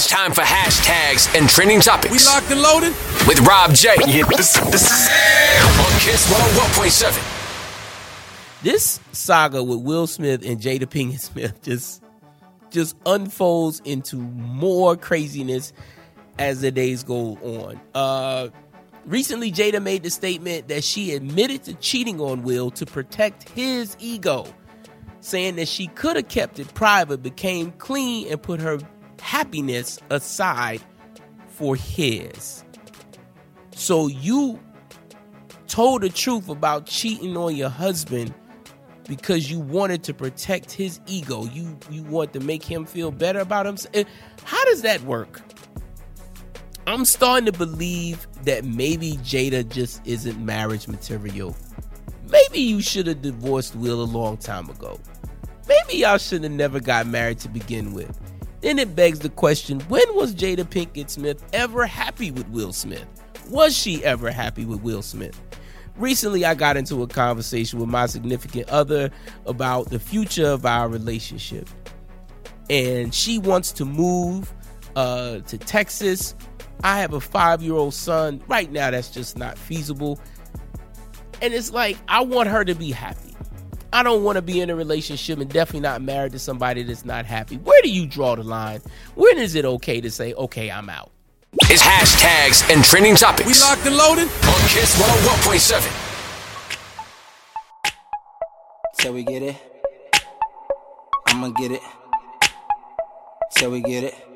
It's time for hashtags and trending topics. We locked and loaded with Rob J. Yeah, this is on Kiss 101.7. This saga with Will Smith and Jada Pinkett Smith just unfolds into more craziness as the days go on. Recently, Jada made the statement that she admitted to cheating on Will to protect his ego, saying that she could have kept it private, became clean, and put her happiness aside for his. So you told the truth about cheating on your husband because you wanted to protect his ego. You want to make him feel better about himself. How does that work? I'm starting to believe that maybe Jada just isn't marriage material. Maybe you should have divorced Will a long time ago. Maybe y'all should have never got married to begin with. Then it begs the question, when was Jada Pinkett Smith ever happy with Will Smith? Was she ever happy with Will Smith? Recently, I got into a conversation with my significant other about the future of our relationship. And she wants to move to Texas. I have a 5-year-old son. Right now, that's just not feasible. And it's like, I want her to be happy. I don't want to be in a relationship and definitely not married to somebody that's not happy. Where do you draw the line? When is it okay to say, okay, I'm out? It's hashtags and trending topics. We locked and loaded on Kiss 101.7. Till we get it, I'ma get it. Till we get it.